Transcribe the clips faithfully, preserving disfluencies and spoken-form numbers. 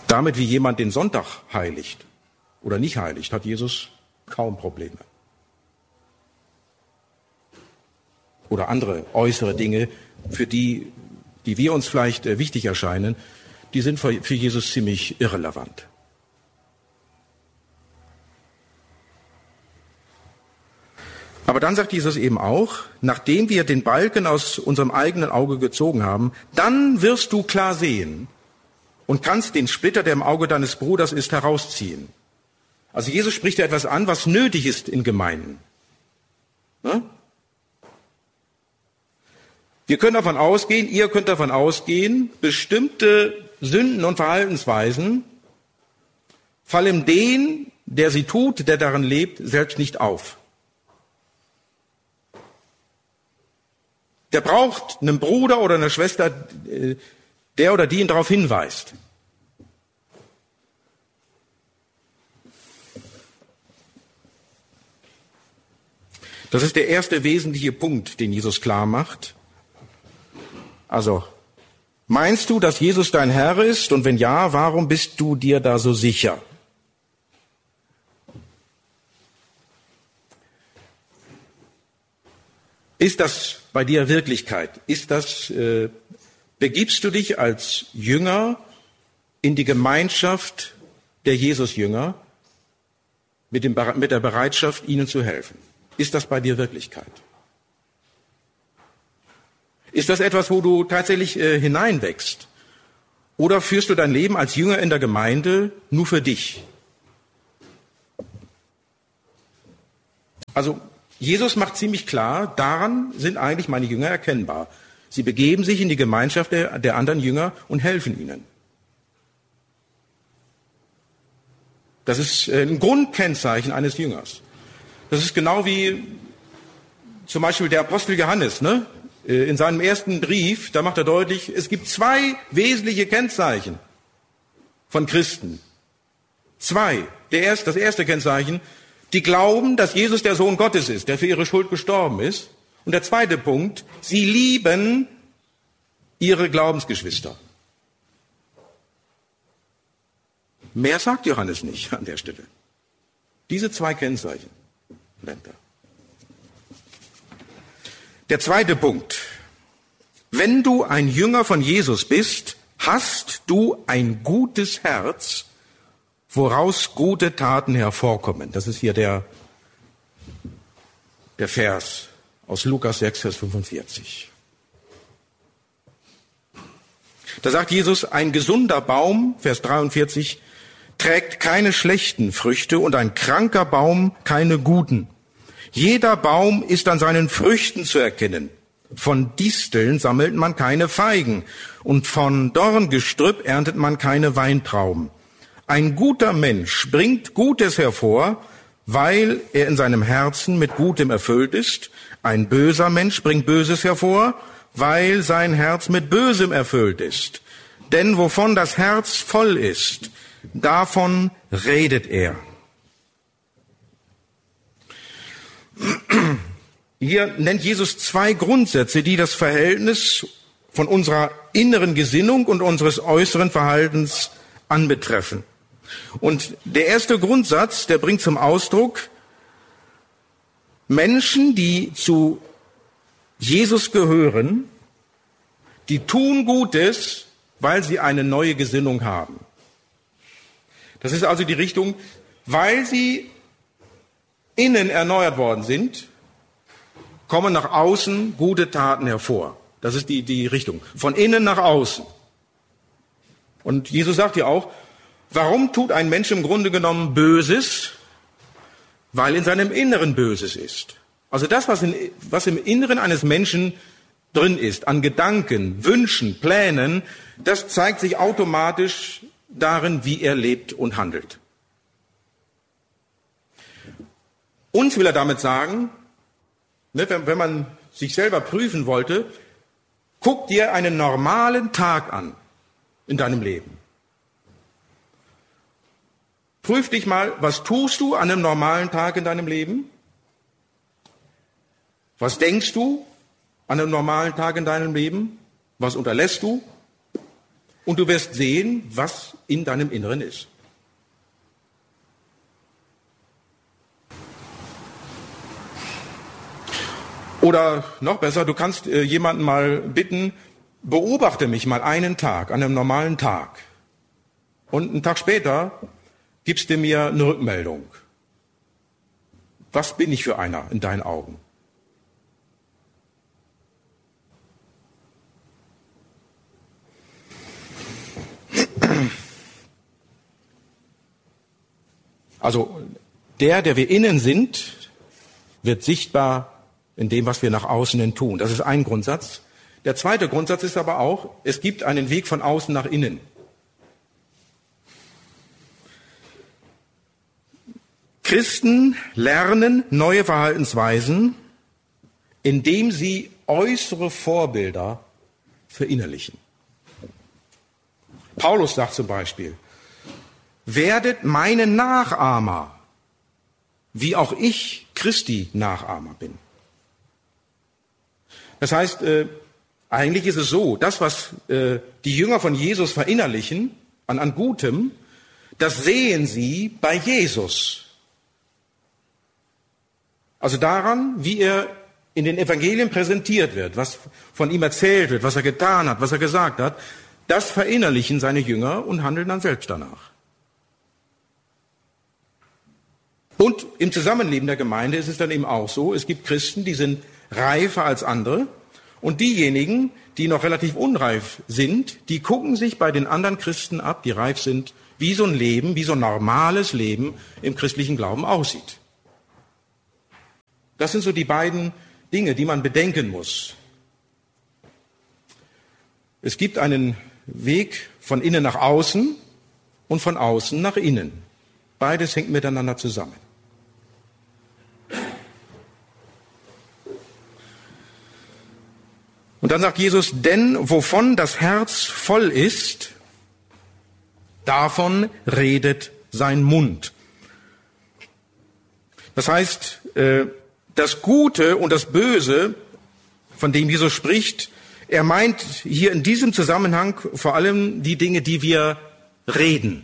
Damit, wie jemand den Sonntag heiligt oder nicht heiligt, hat Jesus kaum Probleme. Oder andere äußere Dinge, für die, die wir uns vielleicht wichtig erscheinen, die sind für Jesus ziemlich irrelevant. Aber dann sagt Jesus eben auch, nachdem wir den Balken aus unserem eigenen Auge gezogen haben, dann wirst du klar sehen und kannst den Splitter, der im Auge deines Bruders ist, herausziehen. Also Jesus spricht ja etwas an, was nötig ist in Gemeinden. Ne? Wir können davon ausgehen, ihr könnt davon ausgehen, bestimmte Sünden und Verhaltensweisen fallen dem, der sie tut, der darin lebt, selbst nicht auf. Der braucht einen Bruder oder eine Schwester, der oder die ihn darauf hinweist. Das ist der erste wesentliche Punkt, den Jesus klar macht. Also, meinst du, dass Jesus dein Herr ist? Und wenn ja, warum bist du dir da so sicher? Ist das bei dir Wirklichkeit? Ist das, äh, begibst du dich als Jünger in die Gemeinschaft der Jesus-Jünger mit, dem, mit der Bereitschaft, ihnen zu helfen? Ist das bei dir Wirklichkeit? Ist das etwas, wo du tatsächlich äh, hineinwächst? Oder führst du dein Leben als Jünger in der Gemeinde nur für dich? Also Jesus macht ziemlich klar, daran sind eigentlich meine Jünger erkennbar. Sie begeben sich in die Gemeinschaft der, der anderen Jünger und helfen ihnen. Das ist ein Grundkennzeichen eines Jüngers. Das ist genau wie zum Beispiel der Apostel Johannes, ne? In seinem ersten Brief, da macht er deutlich, es gibt zwei wesentliche Kennzeichen von Christen. Zwei. Der erste, das erste Kennzeichen, die glauben, dass Jesus der Sohn Gottes ist, der für ihre Schuld gestorben ist. Und der zweite Punkt, sie lieben ihre Glaubensgeschwister. Mehr sagt Johannes nicht an der Stelle. Diese zwei Kennzeichen nennt er. Der zweite Punkt. Wenn du ein Jünger von Jesus bist, hast du ein gutes Herz, woraus gute Taten hervorkommen. Das ist hier der, der Vers aus Lukas sechs, Vers fünfundvierzig. Da sagt Jesus, ein gesunder Baum, Vers dreiundvierzig, trägt keine schlechten Früchte und ein kranker Baum keine guten. Jeder Baum ist an seinen Früchten zu erkennen. Von Disteln sammelt man keine Feigen und von Dorngestrüpp erntet man keine Weintrauben. Ein guter Mensch bringt Gutes hervor, weil er in seinem Herzen mit Gutem erfüllt ist. Ein böser Mensch bringt Böses hervor, weil sein Herz mit Bösem erfüllt ist. Denn wovon das Herz voll ist, davon redet er. Hier nennt Jesus zwei Grundsätze, die das Verhältnis von unserer inneren Gesinnung und unseres äußeren Verhaltens anbetreffen. Und der erste Grundsatz, der bringt zum Ausdruck, Menschen, die zu Jesus gehören, die tun Gutes, weil sie eine neue Gesinnung haben. Das ist also die Richtung, weil sie innen erneuert worden sind, kommen nach außen gute Taten hervor. Das ist die, die Richtung. Von innen nach außen. Und Jesus sagt ja auch, warum tut ein Mensch im Grunde genommen Böses? Weil in seinem Inneren Böses ist. Also das, was, in, was im Inneren eines Menschen drin ist, an Gedanken, Wünschen, Plänen, das zeigt sich automatisch darin, wie er lebt und handelt. Uns will er damit sagen, ne, wenn, wenn man sich selber prüfen wollte, guck dir einen normalen Tag an in deinem Leben. Prüf dich mal, was tust du an einem normalen Tag in deinem Leben? Was denkst du an einem normalen Tag in deinem Leben? Was unterlässt du? und du wirst sehen, was in deinem Inneren ist. Oder noch besser, du kannst äh, jemanden mal bitten, beobachte mich mal einen Tag, an einem normalen Tag. Und einen Tag später gibst du mir eine Rückmeldung. Was bin ich für einer in deinen Augen? Also der, der wir innen sind, wird sichtbar in dem, was wir nach außen hin tun. Das ist ein Grundsatz. Der zweite Grundsatz ist aber auch, es gibt einen Weg von außen nach innen. Christen lernen neue Verhaltensweisen, indem sie äußere Vorbilder verinnerlichen. Paulus sagt zum Beispiel, werdet meine Nachahmer, wie auch ich Christi Nachahmer bin. Das heißt, äh, eigentlich ist es so, das, was äh, die Jünger von Jesus verinnerlichen, an, an Gutem, das sehen sie bei Jesus. Also daran, wie er in den Evangelien präsentiert wird, was von ihm erzählt wird, was er getan hat, was er gesagt hat, das verinnerlichen seine Jünger und handeln dann selbst danach. Und im Zusammenleben der Gemeinde ist es dann eben auch so, es gibt Christen, die sind reifer als andere und diejenigen, die noch relativ unreif sind, die gucken sich bei den anderen Christen ab, die reif sind, wie so ein Leben, wie so ein normales Leben im christlichen Glauben aussieht. Das sind so die beiden Dinge, die man bedenken muss. Es gibt einen Weg von innen nach außen und von außen nach innen. Beides hängt miteinander zusammen. Und dann sagt Jesus, denn wovon das Herz voll ist, davon redet sein Mund. Das heißt, das Gute und das Böse, von dem Jesus spricht, er meint hier in diesem Zusammenhang vor allem die Dinge, die wir reden.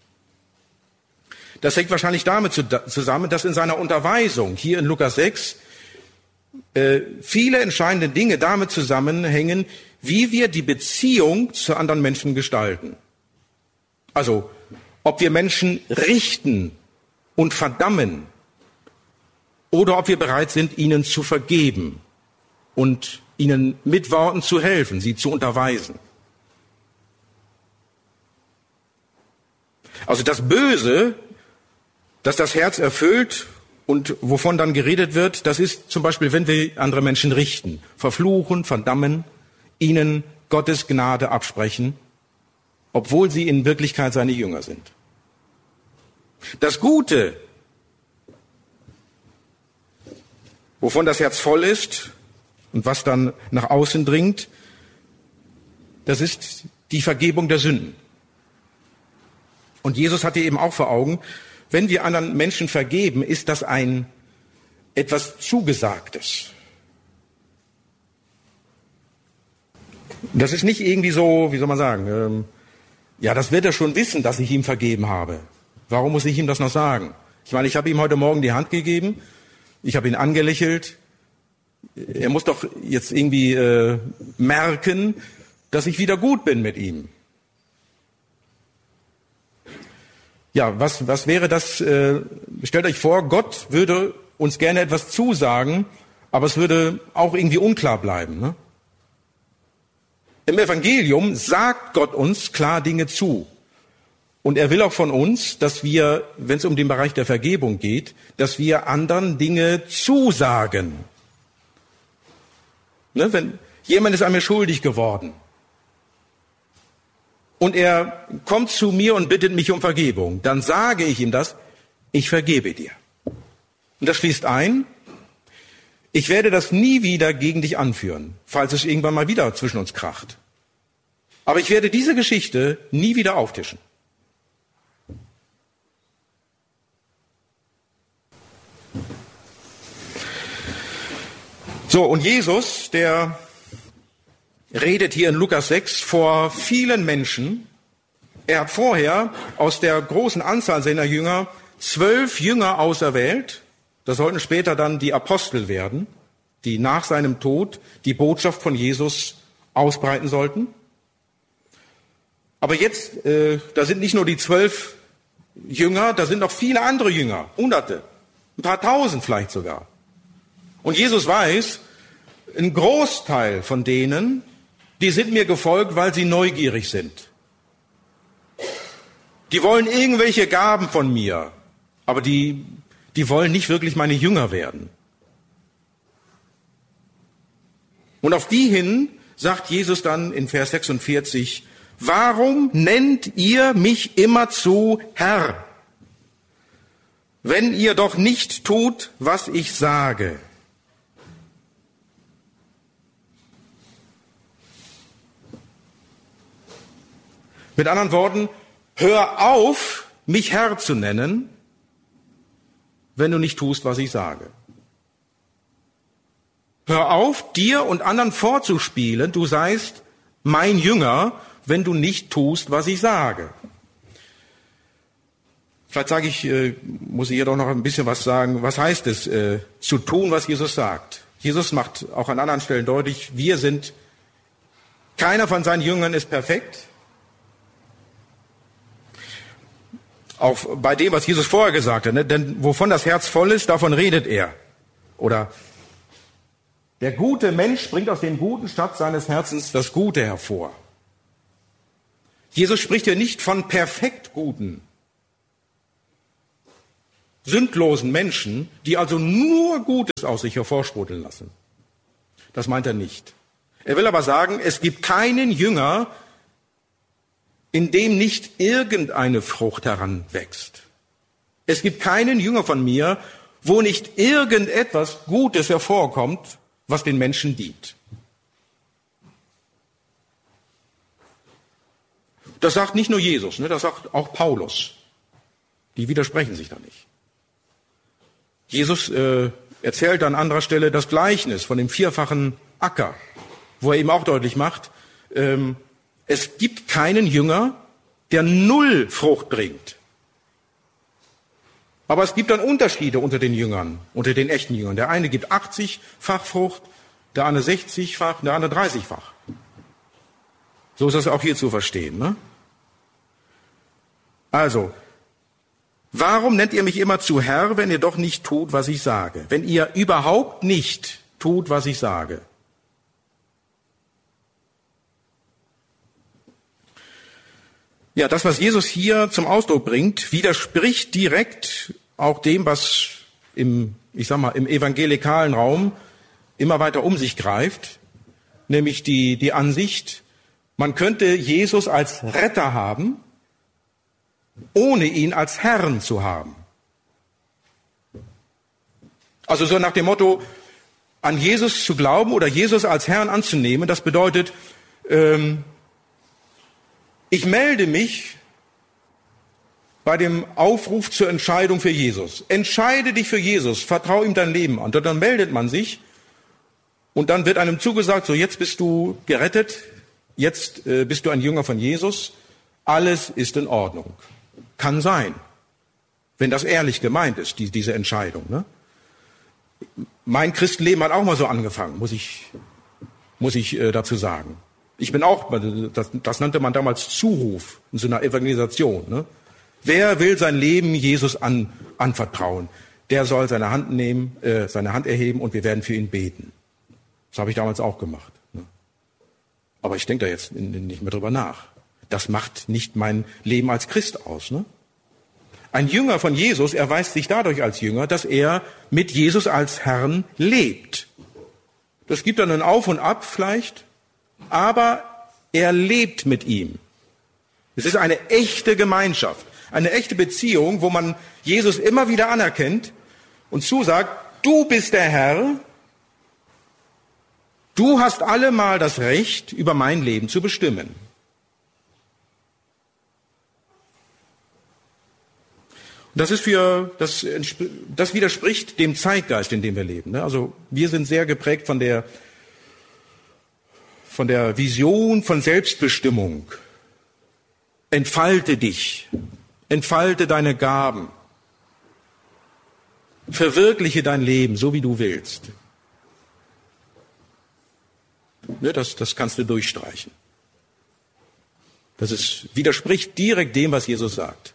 Das hängt wahrscheinlich damit zusammen, dass in seiner Unterweisung hier in Lukas sechs äh, viele entscheidende Dinge damit zusammenhängen, wie wir die Beziehung zu anderen Menschen gestalten. Also, ob wir Menschen richten und verdammen oder ob wir bereit sind, ihnen zu vergeben und ihnen mit Worten zu helfen, sie zu unterweisen. Also das Böse, das das Herz erfüllt und wovon dann geredet wird, das ist zum Beispiel, wenn wir andere Menschen richten, verfluchen, verdammen, ihnen Gottes Gnade absprechen, obwohl sie in Wirklichkeit seine Jünger sind. Das Gute, wovon das Herz voll ist und was dann nach außen dringt, das ist die Vergebung der Sünden. Und Jesus hatte eben auch vor Augen, wenn wir anderen Menschen vergeben, ist das ein etwas Zugesagtes. Das ist nicht irgendwie so, wie soll man sagen, ähm, ja, das wird er schon wissen, dass ich ihm vergeben habe. Warum muss ich ihm das noch sagen? Ich meine, ich habe ihm heute Morgen die Hand gegeben, ich habe ihn angelächelt. Er muss doch jetzt irgendwie äh, merken, dass ich wieder gut bin mit ihm. Ja, was, was wäre das? Äh, stellt euch vor, Gott würde uns gerne etwas zusagen, aber es würde auch irgendwie unklar bleiben. Ne? Im Evangelium sagt Gott uns klar Dinge zu. Und er will auch von uns, dass wir, wenn es um den Bereich der Vergebung geht, dass wir anderen Dinge zusagen. Ne, wenn jemand ist an mir schuldig geworden und er kommt zu mir und bittet mich um Vergebung, dann sage ich ihm das, ich vergebe dir. Und das schließt ein, ich werde das nie wieder gegen dich anführen, falls es irgendwann mal wieder zwischen uns kracht. Aber ich werde diese Geschichte nie wieder auftischen. So, und Jesus, der redet hier in Lukas sechs vor vielen Menschen. Er hat vorher aus der großen Anzahl seiner Jünger zwölf Jünger auserwählt. Das sollten später dann die Apostel werden, die nach seinem Tod die Botschaft von Jesus ausbreiten sollten. Aber jetzt, äh, da sind nicht nur die zwölf Jünger, da sind noch viele andere Jünger, Hunderte, ein paar Tausend vielleicht sogar. Und Jesus weiß, ein Großteil von denen, die sind mir gefolgt, weil sie neugierig sind. Die wollen irgendwelche Gaben von mir, aber die, die wollen nicht wirklich meine Jünger werden. Und auf die hin sagt Jesus dann in Vers sechsundvierzig, warum nennt ihr mich immerzu Herr, wenn ihr doch nicht tut, was ich sage? Mit anderen Worten, hör auf, mich Herr zu nennen, wenn du nicht tust, was ich sage. Hör auf, dir und anderen vorzuspielen, du seist mein Jünger, wenn du nicht tust, was ich sage. Vielleicht sage ich, äh, muss ich hier doch noch ein bisschen was sagen. Was heißt es, äh, zu tun, was Jesus sagt? Jesus macht auch an anderen Stellen deutlich, wir sind, keiner von seinen Jüngern ist perfekt. Auch bei dem, was Jesus vorher gesagt hat, ne? Denn wovon das Herz voll ist, davon redet er. Oder der gute Mensch bringt aus dem guten Schatz seines Herzens das Gute hervor. Jesus spricht hier nicht von perfekt guten, sündlosen Menschen, die also nur Gutes aus sich hervorsprudeln lassen. Das meint er nicht. Er will aber sagen, es gibt keinen Jünger, in dem nicht irgendeine Frucht heranwächst. Es gibt keinen Jünger von mir, wo nicht irgendetwas Gutes hervorkommt, was den Menschen dient. Das sagt nicht nur Jesus, ne, das sagt auch Paulus. Die widersprechen sich da nicht. Jesus äh, erzählt an anderer Stelle das Gleichnis von dem vierfachen Acker, wo er eben auch deutlich macht, ähm, es gibt keinen Jünger, der null Frucht bringt. Aber es gibt dann Unterschiede unter den Jüngern, unter den echten Jüngern. Der eine gibt achtzig-fach Frucht, der andere sechzig-fach, der andere dreißig-fach. So ist das auch hier zu verstehen, ne? Also, warum nennt ihr mich immer zu Herr, wenn ihr doch nicht tut, was ich sage? Wenn ihr überhaupt nicht tut, was ich sage? Ja, das, was Jesus hier zum Ausdruck bringt, widerspricht direkt auch dem, was im, ich sag mal, im evangelikalen Raum immer weiter um sich greift, nämlich die, die Ansicht, man könnte Jesus als Retter haben, ohne ihn als Herrn zu haben. Also so nach dem Motto, an Jesus zu glauben oder Jesus als Herrn anzunehmen, das bedeutet, ähm, ich melde mich bei dem Aufruf zur Entscheidung für Jesus. Entscheide dich für Jesus, vertraue ihm dein Leben an. Und dann meldet man sich und dann wird einem zugesagt, so jetzt bist du gerettet, jetzt äh, bist du ein Jünger von Jesus, alles ist in Ordnung. Kann sein, wenn das ehrlich gemeint ist, die, diese Entscheidung. Ne? Mein Christenleben hat auch mal so angefangen, muss ich, muss ich äh, dazu sagen. Ich bin auch, das, das nannte man damals Zuruf in so einer Evangelisation. Ne? Wer will sein Leben Jesus an, anvertrauen? Der soll seine Hand nehmen, äh, seine Hand erheben und wir werden für ihn beten. Das habe ich damals auch gemacht. Ne? Aber ich denke da jetzt nicht mehr drüber nach. Das macht nicht mein Leben als Christ aus. Ne? Ein Jünger von Jesus erweist sich dadurch als Jünger, dass er mit Jesus als Herrn lebt. Das gibt dann ein Auf und Ab vielleicht. Aber er lebt mit ihm. Es ist eine echte Gemeinschaft, eine echte Beziehung, wo man Jesus immer wieder anerkennt und zusagt, du bist der Herr, du hast allemal das Recht, über mein Leben zu bestimmen. Und das ist für, das, das widerspricht dem Zeitgeist, in dem wir leben. Also wir sind sehr geprägt von der von der Vision von Selbstbestimmung. Entfalte dich, entfalte deine Gaben, verwirkliche dein Leben, so wie du willst. Ne, das, das kannst du durchstreichen. Das ist, widerspricht direkt dem, was Jesus sagt.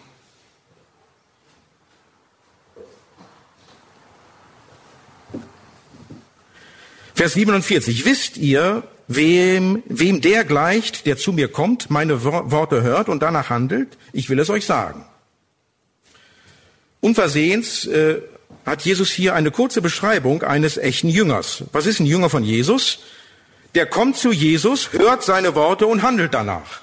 Vers siebenundvierzig. Wisst ihr, wem, wem der gleicht, der zu mir kommt, meine Worte hört und danach handelt? Ich will es euch sagen. Unversehens äh, hat Jesus hier eine kurze Beschreibung eines echten Jüngers. Was ist ein Jünger von Jesus? Der kommt zu Jesus, hört seine Worte und handelt danach.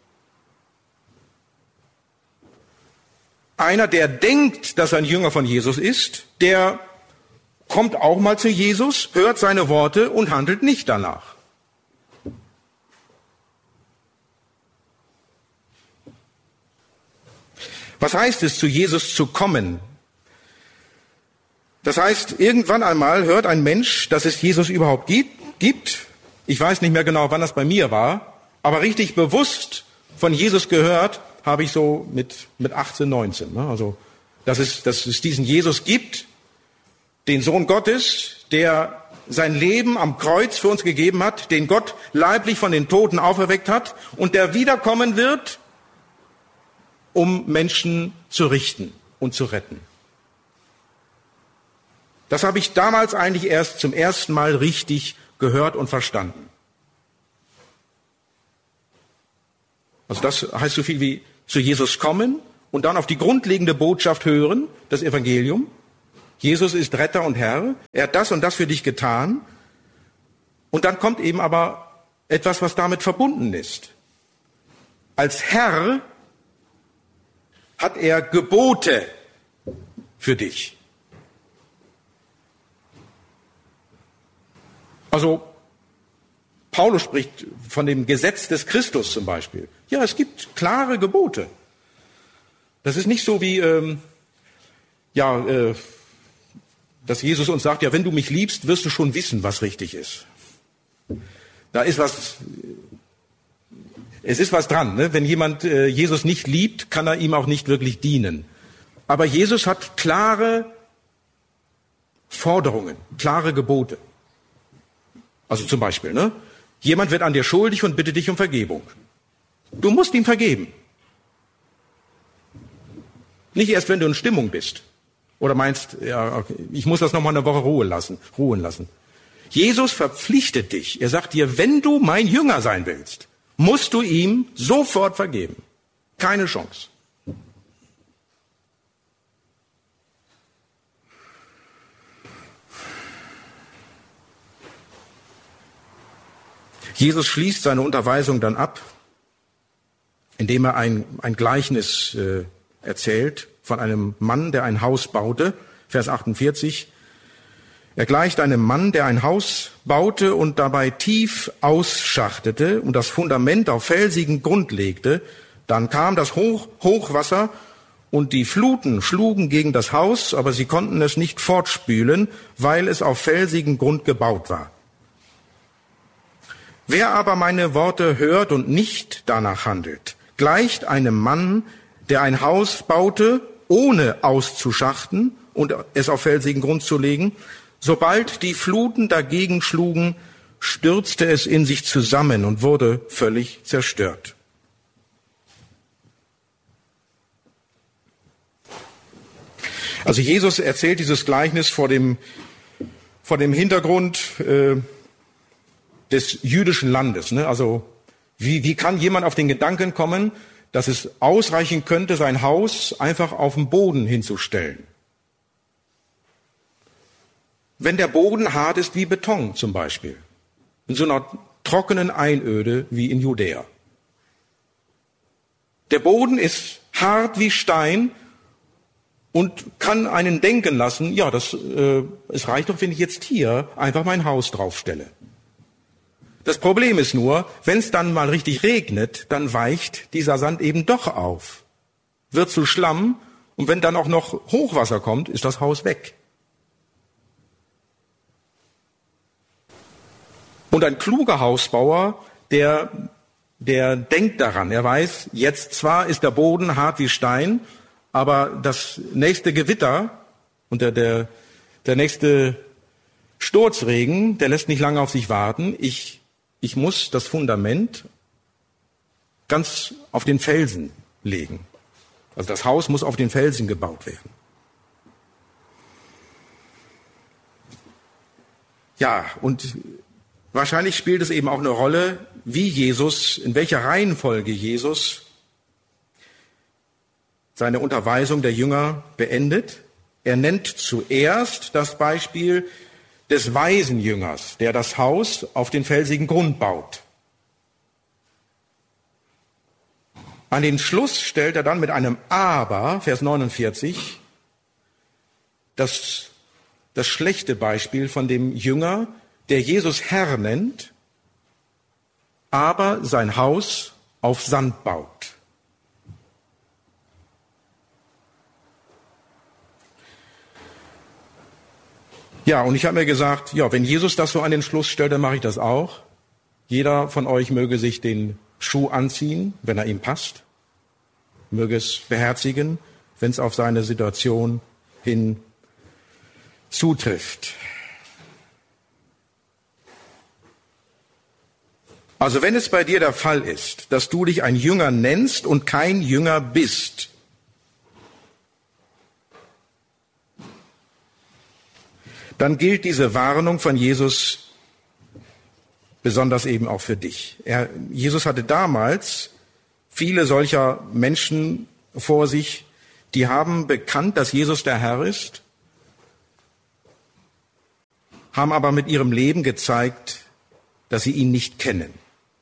Einer, der denkt, dass er ein Jünger von Jesus ist, der kommt auch mal zu Jesus, hört seine Worte und handelt nicht danach. Was heißt es, zu Jesus zu kommen? Das heißt, irgendwann einmal hört ein Mensch, dass es Jesus überhaupt gibt. Ich weiß nicht mehr genau, wann das bei mir war, aber richtig bewusst von Jesus gehört habe ich so mit, mit achtzehn, neunzehn. Ne? Also, dass es, dass es diesen Jesus gibt, den Sohn Gottes, der sein Leben am Kreuz für uns gegeben hat, den Gott leiblich von den Toten auferweckt hat und der wiederkommen wird, um Menschen zu richten und zu retten. Das habe ich damals eigentlich erst zum ersten Mal richtig gehört und verstanden. Also das heißt so viel wie zu Jesus kommen und dann auf die grundlegende Botschaft hören, das Evangelium. Jesus ist Retter und Herr, er hat das und das für dich getan. Und dann kommt eben aber etwas, was damit verbunden ist. Als Herr hat er Gebote für dich. Also Paulus spricht von dem Gesetz des Christus zum Beispiel. Ja, es gibt klare Gebote. Das ist nicht so wie, ähm, ja, äh, dass Jesus uns sagt, ja, wenn du mich liebst, wirst du schon wissen, was richtig ist. Da ist was, es ist was dran. Ne? Wenn jemand äh, Jesus nicht liebt, kann er ihm auch nicht wirklich dienen. Aber Jesus hat klare Forderungen, klare Gebote. Also zum Beispiel, ne? Jemand wird an dir schuldig und bittet dich um Vergebung. Du musst ihm vergeben. Nicht erst, wenn du in Stimmung bist. Oder meinst, ja, okay, ich muss das noch mal eine Woche ruhen lassen, ruhen lassen. Jesus verpflichtet dich. Er sagt dir, wenn du mein Jünger sein willst, musst du ihm sofort vergeben. Keine Chance. Jesus schließt seine Unterweisung dann ab, indem er ein, ein Gleichnis äh, erzählt von einem Mann, der ein Haus baute. Vers achtundvierzig. Er gleicht einem Mann, der ein Haus baute und dabei tief ausschachtete und das Fundament auf felsigen Grund legte. Dann kam das Hoch, Hochwasser und die Fluten schlugen gegen das Haus, aber sie konnten es nicht fortspülen, weil es auf felsigen Grund gebaut war. Wer aber meine Worte hört und nicht danach handelt, gleicht einem Mann, der ein Haus baute, ohne auszuschachten und es auf felsigen Grund zu legen. Sobald die Fluten dagegen schlugen, stürzte es in sich zusammen und wurde völlig zerstört. Also Jesus erzählt dieses Gleichnis vor dem, vor dem Hintergrund äh, des jüdischen Landes. Ne? Also wie, wie kann jemand auf den Gedanken kommen, dass es ausreichen könnte, sein Haus einfach auf den Boden hinzustellen? Wenn der Boden hart ist wie Beton zum Beispiel, in so einer trockenen Einöde wie in Judäa. Der Boden ist hart wie Stein und kann einen denken lassen, ja, das, äh, es reicht doch, wenn ich jetzt hier einfach mein Haus draufstelle. Das Problem ist nur, wenn es dann mal richtig regnet, dann weicht dieser Sand eben doch auf, wird zu Schlamm und wenn dann auch noch Hochwasser kommt, ist das Haus weg. Und ein kluger Hausbauer, der, der denkt daran. Er weiß, jetzt zwar ist der Boden hart wie Stein, aber das nächste Gewitter und der, der, der nächste Sturzregen, der lässt nicht lange auf sich warten. Ich, ich muss das Fundament ganz auf den Felsen legen. Also das Haus muss auf den Felsen gebaut werden. Ja, und wahrscheinlich spielt es eben auch eine Rolle, wie Jesus, in welcher Reihenfolge Jesus seine Unterweisung der Jünger beendet. Er nennt zuerst das Beispiel des weisen Jüngers, der das Haus auf den felsigen Grund baut. An den Schluss stellt er dann mit einem Aber, Vers neunundvierzig, das, das schlechte Beispiel von dem Jünger, der Jesus Herr nennt, aber sein Haus auf Sand baut. Ja, und ich habe mir gesagt, ja, wenn Jesus das so an den Schluss stellt, dann mache ich das auch. Jeder von euch möge sich den Schuh anziehen, wenn er ihm passt, möge es beherzigen, wenn es auf seine Situation hin zutrifft. Also wenn es bei dir der Fall ist, dass du dich ein Jünger nennst und kein Jünger bist, dann gilt diese Warnung von Jesus besonders eben auch für dich. Er, Jesus hatte damals viele solcher Menschen vor sich, die haben bekannt, dass Jesus der Herr ist, haben aber mit ihrem Leben gezeigt, dass sie ihn nicht kennen.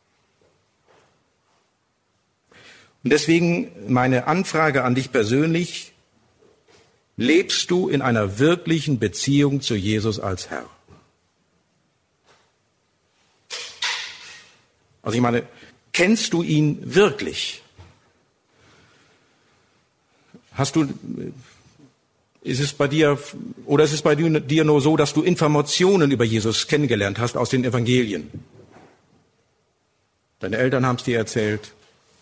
Und deswegen meine Anfrage an dich persönlich: Lebst du in einer wirklichen Beziehung zu Jesus als Herr? Also ich meine, kennst du ihn wirklich? Hast du, ist es bei dir, oder ist es bei dir nur so, dass du Informationen über Jesus kennengelernt hast aus den Evangelien? Deine Eltern haben es dir erzählt.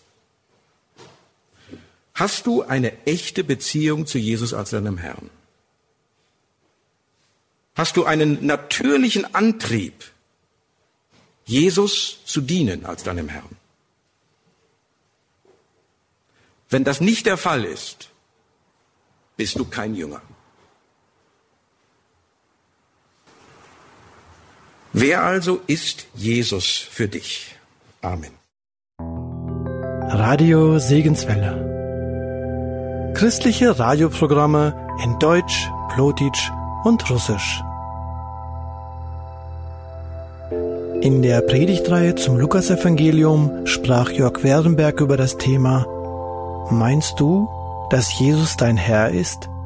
Hast du eine echte Beziehung zu Jesus als deinem Herrn? Hast du einen natürlichen Antrieb, Jesus zu dienen als deinem Herrn? Wenn das nicht der Fall ist, bist du kein Jünger. Wer also ist Jesus für dich? Amen. Radio Segenswelle. Christliche Radioprogramme in Deutsch, Plotitsch und Russisch. In der Predigtreihe zum Lukasevangelium sprach Jörg Werdenberg über das Thema: Meinst du, dass Jesus dein Herr ist?